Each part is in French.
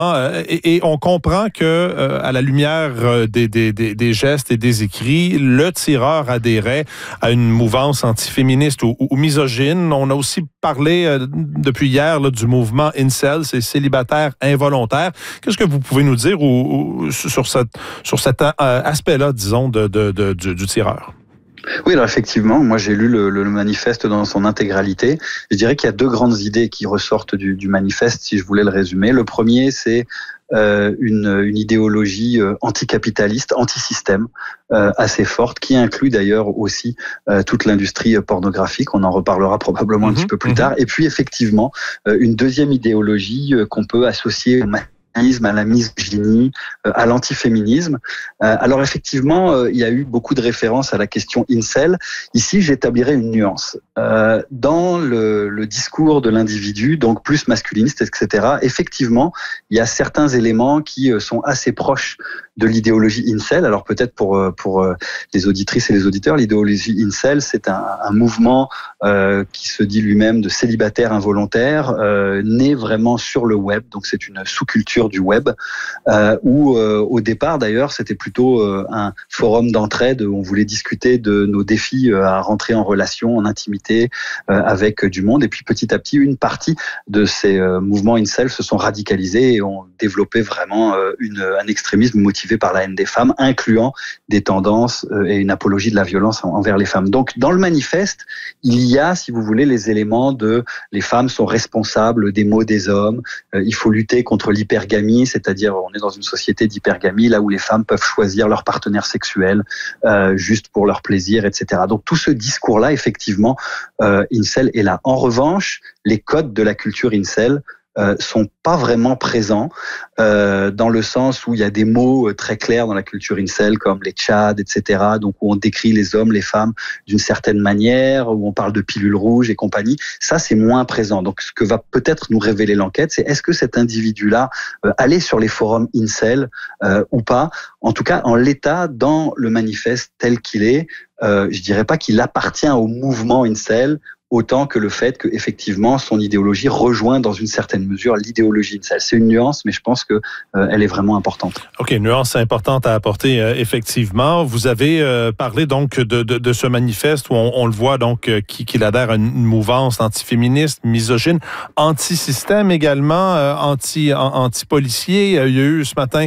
Et on comprend que, à la lumière des gestes et des écrits, le tireur adhérait à une mouvance antiféministe ou misogyne. On a aussi parlé depuis hier là, du mouvement incel, c'est célibataire involontaire. Qu'est-ce que vous pouvez nous dire sur cet aspect-là, disons, du tireur? Oui, alors effectivement, moi j'ai lu le manifeste dans son intégralité. Je dirais qu'il y a deux grandes idées qui ressortent du manifeste, si je voulais le résumer. Le premier, c'est une idéologie anticapitaliste, anti-système, assez forte, qui inclut d'ailleurs aussi toute l'industrie pornographique. On en reparlera probablement un petit peu plus tard. Et puis effectivement, une deuxième idéologie qu'on peut associer à la misogynie, à l'antiféminisme. Alors effectivement, il y a eu beaucoup de références à la question incel. Ici, j'établirai une nuance. Dans le discours de l'individu, donc plus masculiniste, etc., effectivement, il y a certains éléments qui sont assez proches de l'idéologie incel. Alors peut-être pour les auditrices et les auditeurs, l'idéologie incel, c'est un mouvement qui se dit lui-même de célibataire involontaire, né vraiment sur le web. Donc c'est une sous-culture du web, où au départ d'ailleurs c'était plutôt un forum d'entraide où on voulait discuter de nos défis à rentrer en relation, en intimité avec du monde, et puis petit à petit une partie de ces mouvements incel se sont radicalisés et ont développé vraiment un extrémisme motivé par la haine des femmes, incluant des tendances et une apologie de la violence envers les femmes. Donc dans le manifeste, il y a, si vous voulez, les éléments de les femmes sont responsables des maux des hommes, il faut lutter contre l'hypergamie, c'est-à-dire on est dans une société d'hypergamie, là où les femmes peuvent choisir leur partenaire sexuel juste pour leur plaisir, etc. Donc tout ce discours-là, effectivement, incel est là. En revanche, les codes de la culture incel sont pas vraiment présents dans le sens où il y a des mots très clairs dans la culture incel comme les tchads, etc. Donc où on décrit les hommes, les femmes d'une certaine manière, où on parle de pilules rouges et compagnie. Ça, c'est moins présent. Donc ce que va peut-être nous révéler l'enquête, c'est est-ce que cet individu-là allait sur les forums incel ou pas. En tout cas, en l'état, dans le manifeste tel qu'il est, je dirais pas qu'il appartient au mouvement incel, autant que le fait que effectivement son idéologie rejoint dans une certaine mesure l'idéologie incel. C'est une nuance, mais je pense que elle est vraiment importante. OK, nuance importante à apporter, effectivement. Vous avez parlé donc de ce manifeste où on le voit donc qu'il adhère à une mouvance antiféministe, misogyne, anti-système également, anti-policier. Il y a eu ce matin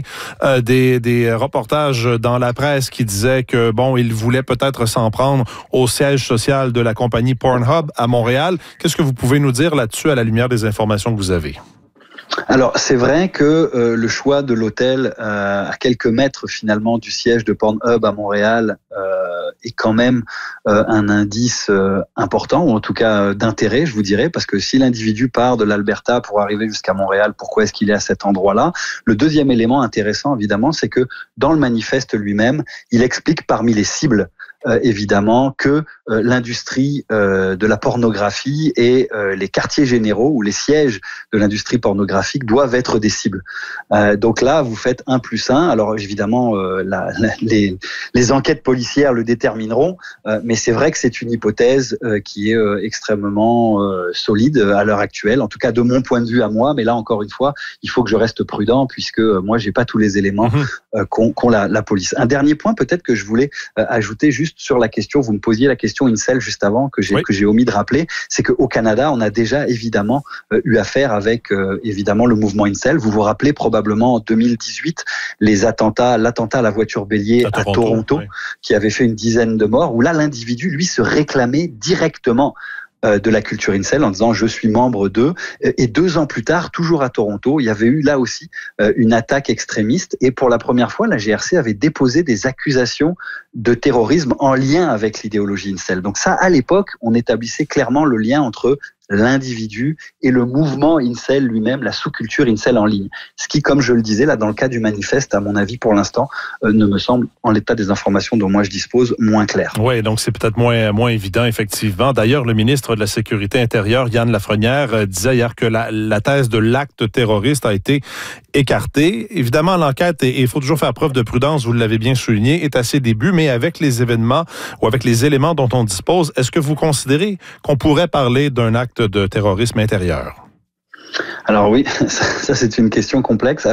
des reportages dans la presse qui disaient que bon, il voulait peut-être s'en prendre au siège social de la compagnie Pornhub à Montréal. Qu'est-ce que vous pouvez nous dire là-dessus à la lumière des informations que vous avez? Alors, c'est vrai que le choix de l'hôtel à quelques mètres finalement du siège de Pornhub à Montréal est quand même un indice important, ou en tout cas d'intérêt, je vous dirais, parce que si l'individu part de l'Alberta pour arriver jusqu'à Montréal, pourquoi est-ce qu'il est à cet endroit-là? Le deuxième élément intéressant, évidemment, c'est que dans le manifeste lui-même, il explique parmi les cibles évidemment que l'industrie de la pornographie et les quartiers généraux ou les sièges de l'industrie pornographique doivent être des cibles. Donc là, vous faites 1+1. Alors évidemment, les enquêtes policières le détermineront, mais c'est vrai que c'est une hypothèse qui est extrêmement solide à l'heure actuelle, en tout cas de mon point de vue à moi, mais là encore une fois, il faut que je reste prudent puisque moi, j'ai pas tous les éléments qu'ont la police. Un dernier point peut-être que je voulais ajouter juste sur la question, vous me posiez la question incel juste avant, que j'ai omis de rappeler, c'est qu'au Canada, on a déjà évidemment eu affaire avec évidemment le mouvement incel. Vous vous rappelez probablement en 2018 l'attentat à la voiture bélier à Toronto qui avait fait une dizaine de morts, où là l'individu lui se réclamait directement de la culture incel en disant je suis membre d'eux, et 2 ans plus tard, toujours à Toronto, il y avait eu là aussi une attaque extrémiste, et pour la première fois la GRC avait déposé des accusations de terrorisme en lien avec l'idéologie incel. Donc ça, à l'époque, on établissait clairement le lien entre l'individu et le mouvement incel lui-même, la sous-culture incel en ligne. Ce qui, comme je le disais, là, dans le cas du manifeste, à mon avis, pour l'instant, ne me semble, en l'état des informations dont moi je dispose, moins clair. Oui, donc c'est peut-être moins évident, effectivement. D'ailleurs, le ministre de la Sécurité intérieure, Yann Lafrenière, disait hier que la thèse de l'acte terroriste a été écartée. Évidemment, l'enquête, et il faut toujours faire preuve de prudence, vous l'avez bien souligné, est à ses débuts, mais avec les événements ou avec les éléments dont on dispose, est-ce que vous considérez qu'on pourrait parler d'un acte de terrorisme intérieur? Alors oui, ça c'est une question complexe.